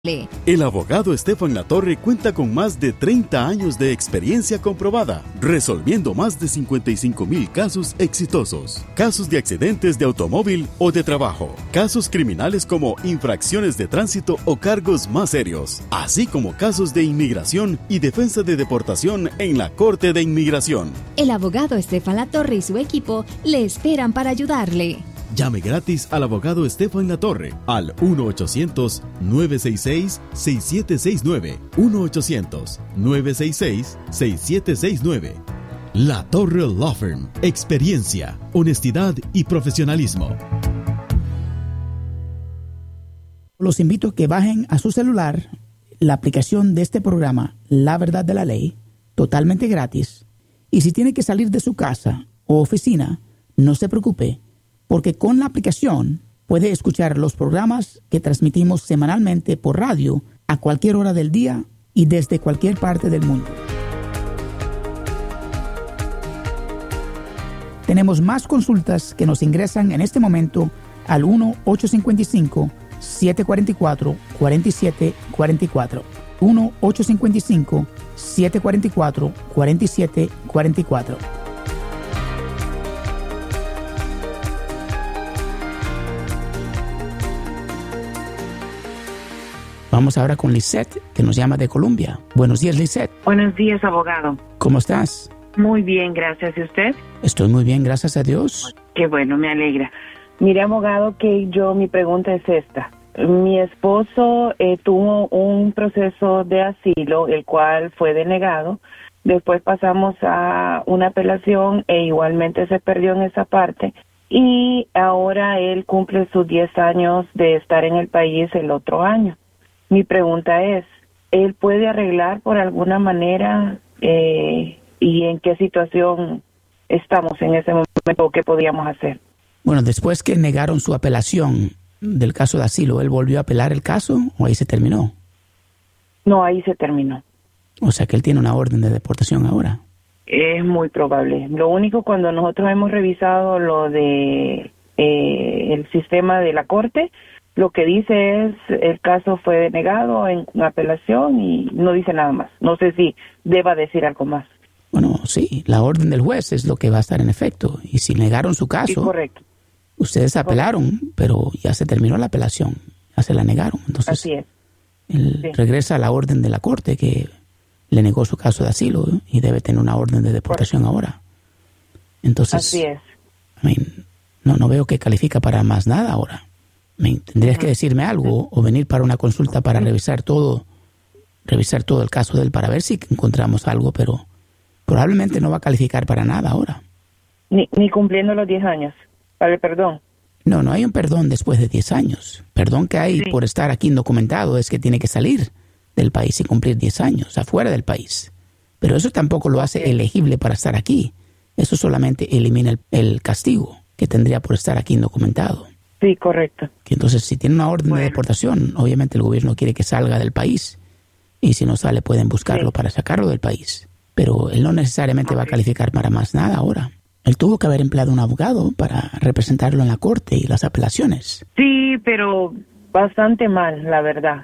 El abogado Estefan Latorre cuenta con más de 30 años de experiencia comprobada, resolviendo más de 55,000 casos exitosos. Casos de accidentes de automóvil o de trabajo, casos criminales como infracciones de tránsito o cargos más serios, así como casos de inmigración y defensa de deportación en la Corte de Inmigración. El abogado Estefan Latorre y su equipo le esperan para ayudarle. Llame gratis al abogado Estefan Latorre al 1-800-966-6769. 1-800-966-6769. Latorre Law Firm. Experiencia, honestidad y profesionalismo. Los invito a que bajen a su celular la aplicación de este programa, La Verdad de la Ley, totalmente gratis. Y si tiene que salir de su casa o oficina, no se preocupe, porque con la aplicación puede escuchar los programas que transmitimos semanalmente por radio a cualquier hora del día y desde cualquier parte del mundo. Tenemos más consultas que nos ingresan en este momento al 1-855-744-4744. 1-855-744-4744. Vamos ahora con Lisette, que nos llama de Colombia. Buenos días, Lisette. Buenos días, abogado. ¿Cómo estás? Muy bien, gracias. ¿Y usted? Estoy muy bien, gracias a Dios. Qué bueno, me alegra. Mire, abogado, que mi pregunta es esta. Mi esposo tuvo un proceso de asilo, el cual fue denegado. Después pasamos a una apelación e igualmente se perdió en esa parte. Y ahora él cumple sus 10 años de estar en el país el otro año. Mi pregunta es, ¿él puede arreglar por alguna manera y en qué situación estamos en ese momento? ¿Qué podríamos hacer? Bueno, después que negaron su apelación del caso de asilo, ¿él volvió a apelar el caso o ahí se terminó? No, ahí se terminó. O sea que él tiene una orden de deportación ahora. Es muy probable. Lo único, cuando nosotros hemos revisado lo de el sistema de la corte, lo que dice es el caso fue denegado en apelación y no dice nada más. No sé si deba decir algo más. Bueno, sí, la orden del juez es lo que va a estar en efecto. Y si negaron su caso, sí, correcto. Ustedes apelaron, pero ya se terminó la apelación, ya se la negaron. Entonces, así es. Él regresa a la orden de la corte que le negó su caso de asilo y debe tener una orden de deportación ahora. Entonces, así es. No veo que califica para más nada ahora. Tendrías que decirme algo o venir para una consulta para revisar todo el caso de él para ver si encontramos algo, pero probablemente no va a calificar para nada ahora. Ni cumpliendo los 10 años, para el perdón. No hay un perdón después de 10 años. Perdón que hay por estar aquí indocumentado es que tiene que salir del país y cumplir 10 años afuera del país. Pero eso tampoco lo hace elegible para estar aquí. Eso solamente elimina el castigo que tendría por estar aquí indocumentado. Sí, correcto. Que entonces, si tiene una orden de deportación, obviamente el gobierno quiere que salga del país. Y si no sale, pueden buscarlo para sacarlo del país. Pero él no necesariamente va a calificar para más nada ahora. Él tuvo que haber empleado un abogado para representarlo en la corte y las apelaciones. Sí, pero bastante mal, la verdad.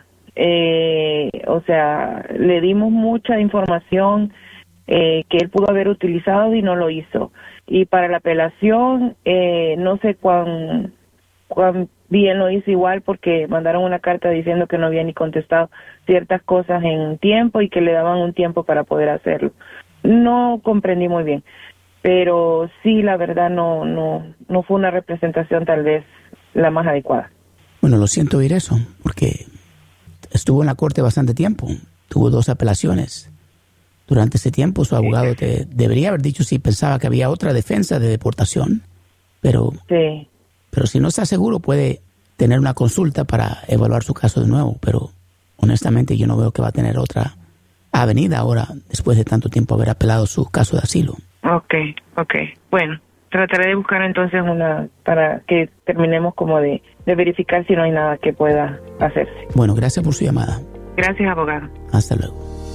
O sea, le dimos mucha información que él pudo haber utilizado y no lo hizo. Y para la apelación, no sé cuán bien lo hizo igual, porque mandaron una carta diciendo que no había ni contestado ciertas cosas en tiempo y que le daban un tiempo para poder hacerlo. No comprendí muy bien, pero sí, la verdad no fue una representación tal vez la más adecuada. Bueno, lo siento oír eso, porque estuvo en la corte bastante tiempo, tuvo 2 apelaciones. Durante ese tiempo su abogado te debería haber dicho si pensaba que había otra defensa de deportación, pero si no está seguro puede tener una consulta para evaluar su caso de nuevo, pero honestamente yo no veo que va a tener otra avenida ahora después de tanto tiempo haber apelado su caso de asilo. Ok. Bueno, trataré de buscar entonces una para que terminemos como de verificar si no hay nada que pueda hacerse. Bueno, gracias por su llamada. Gracias, abogado. Hasta luego.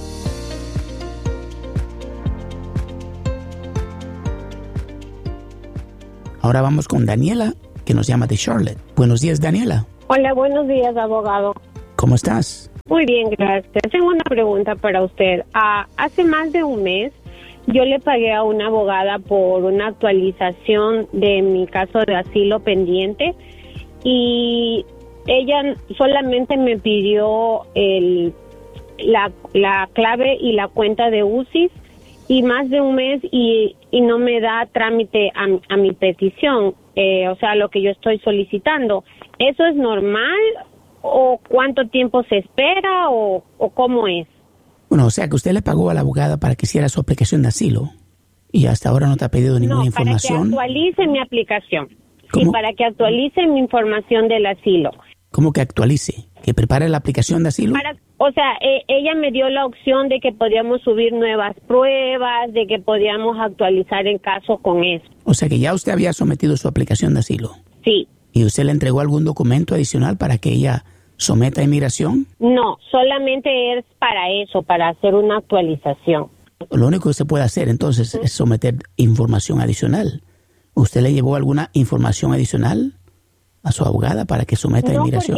Ahora vamos con Daniela, que nos llama de Charlotte. Buenos días, Daniela. Hola, buenos días, abogado. ¿Cómo estás? Muy bien, gracias. Tengo una pregunta para usted. Hace más de un mes yo le pagué a una abogada por una actualización de mi caso de asilo pendiente y ella solamente me pidió la clave y la cuenta de UCIS y más de un mes y no me da trámite a mi petición, o sea, lo que yo estoy solicitando. ¿Eso es normal o cuánto tiempo se espera o cómo es? Bueno, o sea que usted le pagó a la abogada para que hiciera su aplicación de asilo y hasta ahora no te ha pedido ninguna información. Para que actualice mi aplicación. ¿Cómo? Sí, para que actualice mi información del asilo. ¿Cómo que actualice? ¿Que prepare la aplicación de asilo? Ella me dio la opción de que podíamos subir nuevas pruebas, de que podíamos actualizar el caso con eso. O sea que ya usted había sometido su aplicación de asilo. Sí. ¿Y usted le entregó algún documento adicional para que ella someta a inmigración? No, solamente es para eso, para hacer una actualización. Lo único que se puede hacer entonces es someter información adicional. ¿Usted le llevó alguna información adicional a su abogada para que someta a inmigración?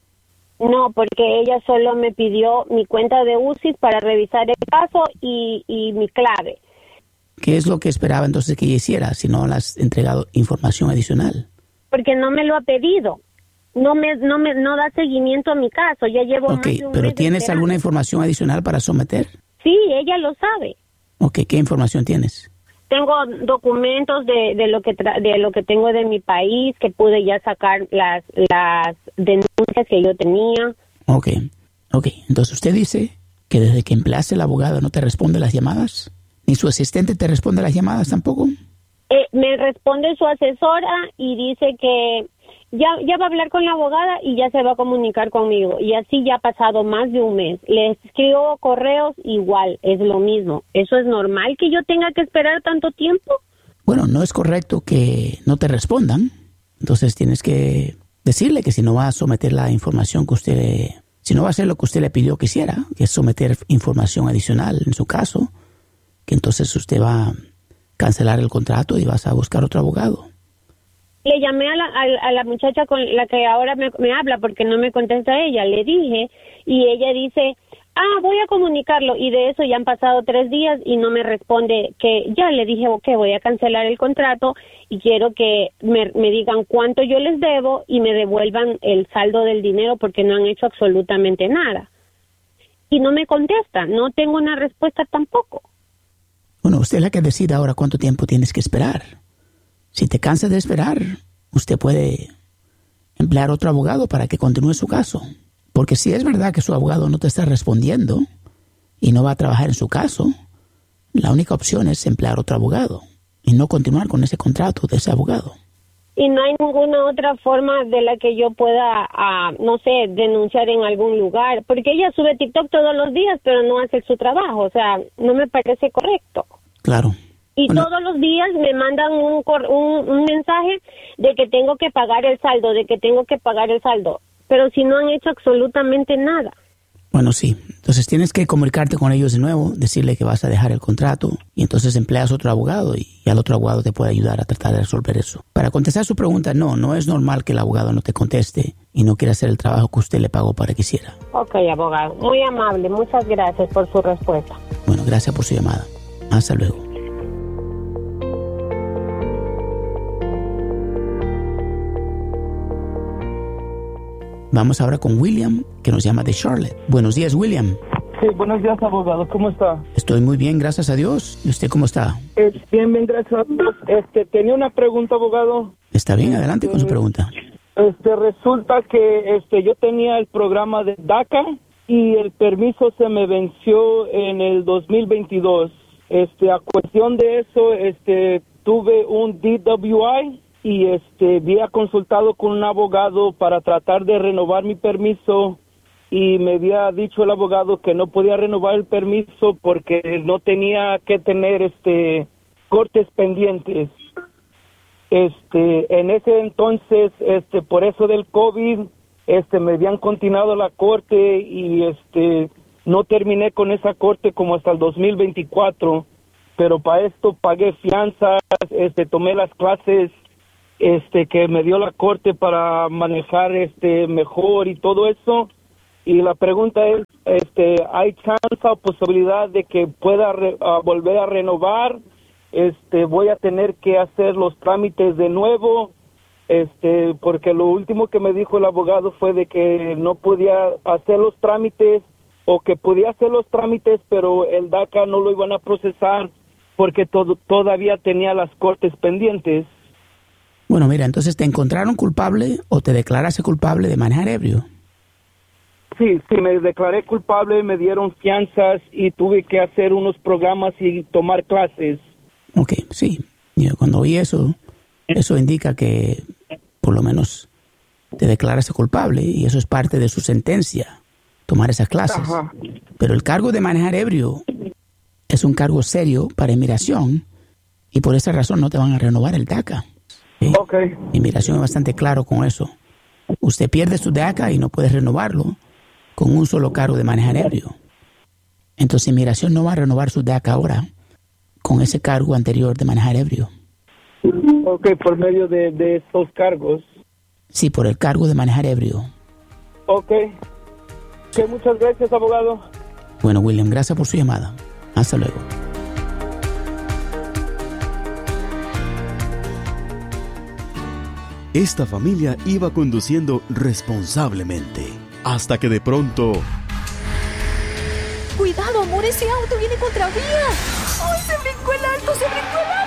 No, porque ella solo me pidió mi cuenta de UCIS para revisar el caso y mi clave. ¿Qué es lo que esperaba entonces que ella hiciera si no le has entregado información adicional? Porque no me lo ha pedido. No da seguimiento a mi caso. Ya llevo más de un pero mes ¿tienes esperando. alguna información adicional para someter? Sí, ella lo sabe. Ok, ¿qué información tienes? Tengo documentos de lo que tengo de mi país, que pude ya sacar las denuncias que yo tenía. Ok. Entonces usted dice que desde que empleaste el abogado no te responde las llamadas, ni su asistente te responde las llamadas tampoco. Me responde su asesora y dice que ya va a hablar con la abogada y ya se va a comunicar conmigo. Y así ya ha pasado más de un mes. Le escribo correos igual, es lo mismo. ¿Eso es normal que yo tenga que esperar tanto tiempo? Bueno, no es correcto que no te respondan. Entonces tienes que decirle que si no va a someter la información que si no va a hacer lo que usted le pidió que hiciera, que es someter información adicional en su caso, que entonces usted va a cancelar el contrato y vas a buscar otro abogado. Le llamé a la muchacha con la que ahora me habla porque no me contesta ella. Le dije y ella dice, voy a comunicarlo. Y de eso ya han pasado 3 días y no me responde. Que ya le dije, ok, voy a cancelar el contrato y quiero que me digan cuánto yo les debo y me devuelvan el saldo del dinero porque no han hecho absolutamente nada. Y no me contesta, no tengo una respuesta tampoco. Bueno, usted es la que decide ahora cuánto tiempo tienes que esperar. Si te cansas de esperar, usted puede emplear otro abogado para que continúe su caso. Porque si es verdad que su abogado no te está respondiendo y no va a trabajar en su caso, la única opción es emplear otro abogado y no continuar con ese contrato de ese abogado. Y no hay ninguna otra forma de la que yo pueda, no sé, denunciar en algún lugar. Porque ella sube TikTok todos los días, pero no hace su trabajo. O sea, no me parece correcto. Claro. Y todos los días me mandan un mensaje de que tengo que pagar el saldo, pero si no han hecho absolutamente nada. Bueno, sí. Entonces tienes que comunicarte con ellos de nuevo, decirle que vas a dejar el contrato y entonces empleas otro abogado y el otro abogado te puede ayudar a tratar de resolver eso. Para contestar su pregunta, no es normal que el abogado no te conteste y no quiera hacer el trabajo que usted le pagó para que hiciera. Ok, abogado. Muy amable. Muchas gracias por su respuesta. Bueno, gracias por su llamada. Hasta luego. Vamos ahora con William, que nos llama de Charlotte. Buenos días, William. Sí, buenos días, abogado. ¿Cómo está? Estoy muy bien, gracias a Dios. ¿Y usted cómo está? Bien, gracias a Dios. Tenía una pregunta, abogado. Está bien, adelante con su pregunta. Resulta que yo tenía el programa de DACA y el permiso se me venció en el 2022. A cuestión de eso, tuve un DWI y había consultado con un abogado para tratar de renovar mi permiso y me había dicho el abogado que no podía renovar el permiso porque no tenía que tener cortes pendientes. En ese entonces, por eso del COVID, me habían continuado la corte y no terminé con esa corte como hasta el 2024, pero para esto pagué fianzas, tomé las clases que me dio la corte para manejar mejor y todo eso, Y la pregunta es, ¿hay chance o posibilidad de que pueda volver a renovar? ¿Voy a tener que hacer los trámites de nuevo? Porque lo último que me dijo el abogado fue de que no podía hacer los trámites, o que podía hacer los trámites, pero el DACA no lo iban a procesar porque todavía tenía las cortes pendientes. Bueno, mira, entonces ¿te encontraron culpable o te declaraste culpable de manejar ebrio? Sí, me declaré culpable, me dieron fianzas y tuve que hacer unos programas y tomar clases. Ok, sí. Cuando oí eso indica que por lo menos te declaraste culpable y eso es parte de su sentencia, tomar esas clases. Ajá. Pero el cargo de manejar ebrio es un cargo serio para inmigración y por esa razón no te van a renovar el DACA. ¿Sí? Okay. Inmigración es bastante claro con eso. Usted pierde su DACA y no puede renovarlo con un solo cargo de manejar ebrio. Entonces inmigración no va a renovar su DACA ahora con ese cargo anterior de manejar ebrio. Ok, por medio de estos cargos. Sí, por el cargo de manejar ebrio. Ok. Muchas gracias, abogado. Bueno, William, gracias por su llamada. Hasta luego. Esta familia iba conduciendo responsablemente, hasta que de pronto... ¡Cuidado, amor! ¡Ese auto viene contravía! ¡Ay, se brincó el alto! ¡Se brincó el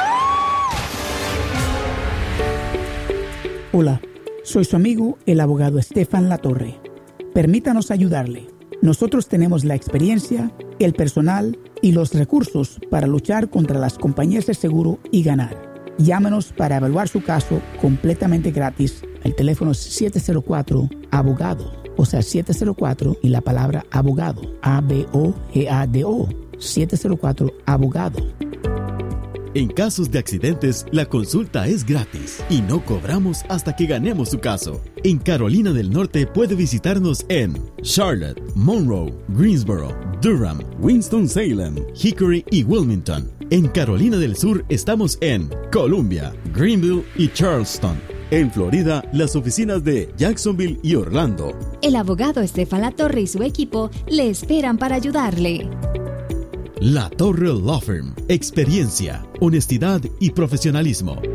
alto! ¡No! Hola, soy su amigo, el abogado Estefan Latorre. Permítanos ayudarle. Nosotros tenemos la experiencia, el personal y los recursos para luchar contra las compañías de seguro y ganar. Llámenos para evaluar su caso completamente gratis. El teléfono es 704-ABOGADO. O sea, 704 y la palabra abogado. ABOGADO. 704-ABOGADO. En casos de accidentes, la consulta es gratis y no cobramos hasta que ganemos su caso. En Carolina del Norte puede visitarnos en Charlotte, Monroe, Greensboro, Durham, Winston-Salem, Hickory y Wilmington. En Carolina del Sur estamos en Columbia, Greenville y Charleston. En Florida, las oficinas de Jacksonville y Orlando. El abogado Estefan Latorre y su equipo le esperan para ayudarle. La Torre Law Firm. Experiencia, honestidad y profesionalismo.